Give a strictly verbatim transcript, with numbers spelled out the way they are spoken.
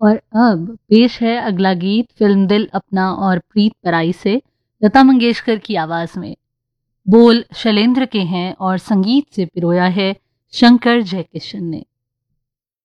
और अब पेश है अगला गीत फिल्म दिल अपना और प्रीत पराई से लता मंगेशकर की आवाज में। बोल शैलेंद्र के हैं और संगीत से पिरोया है शंकर जयकिशन ने।